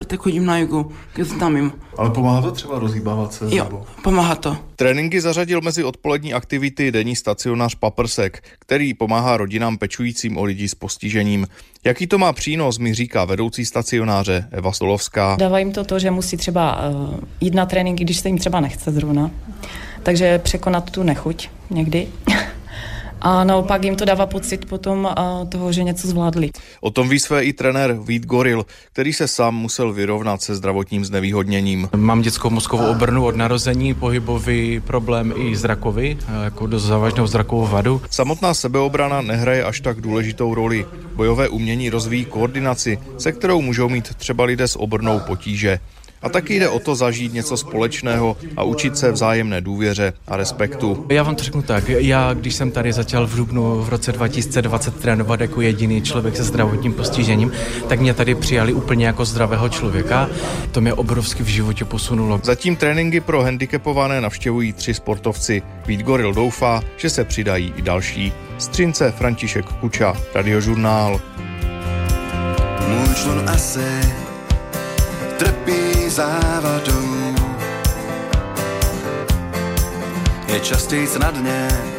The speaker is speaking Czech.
tak chodím na jogu ke známým. Ale pomáhá to třeba rozhýbávat se? Jo, nebo? pomáhá to. Tréninky zařadil mezi odpolední aktivity denní stacionář Paprsek, který pomáhá rodinám pečujícím o lidi s postižením. Jaký to má přínos, mi říká vedoucí stacionáře Eva Stolovská. Dává jim to, že musí třeba jít na tréninky, když se jim třeba nechce zrovna. Takže překonat tu nechuť někdy. A naopak jim to dává pocit potom toho, že něco zvládli. O tom ví své i trenér Vít Goril, který se sám musel vyrovnat se zdravotním znevýhodněním. Mám dětskou mozkovou obrnu od narození, pohybový problém i zrakový, jako dost závažnou zrakovou vadu. Samotná sebeobrana nehraje až tak důležitou roli. Bojové umění rozvíjí koordinaci, se kterou můžou mít třeba lidé s obrnou potíže. A taky jde o to zažít něco společného a učit se vzájemné důvěře a respektu. Já vám to řeknu tak, já když jsem tady začal v dubnu v roce 2020 trénovat jako jediný člověk se zdravotním postižením, tak mě tady přijali úplně jako zdravého člověka. To mě obrovsky v životě posunulo. Zatím tréninky pro handicapované navštěvují 3 sportovci. Vít Goril doufá, že se přidají i další. Z Třince František Kuča, Radiožurnál. Můj člun asi trpí závadou, je častějc na dně